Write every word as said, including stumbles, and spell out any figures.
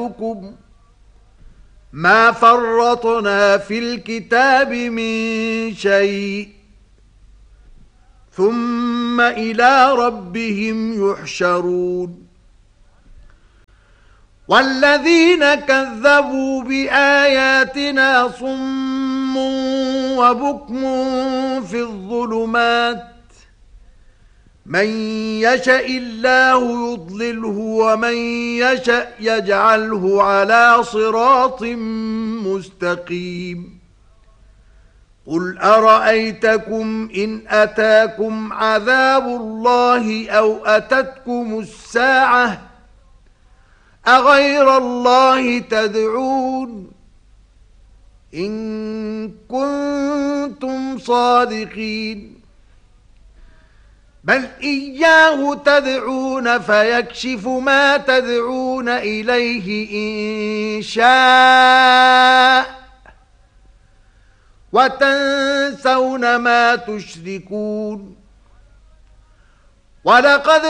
أسألكم ما فرطنا في الكتاب من شيء ثم إلى ربهم يحشرون والذين كذبوا بآياتنا صم وبكم في الظلمات من يشاء الله يضلله ومن يشاء يجعله على صراط مستقيم قل أرأيتكم إن أتاكم عذاب الله أو أتتكم الساعة أغير الله تدعون إن كنتم صادقين بل إياه تدعون فيكشف ما تدعون إليه إن شاء وتنسون ما تشركون ولقد